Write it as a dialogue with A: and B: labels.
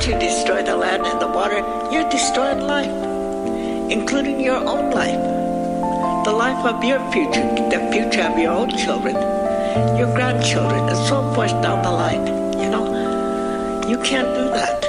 A: you destroy the land and the water, you're destroying life, including your own life, the life of your future, the future of your own children, your grandchildren, and so forth down the line. You know, you can't do that.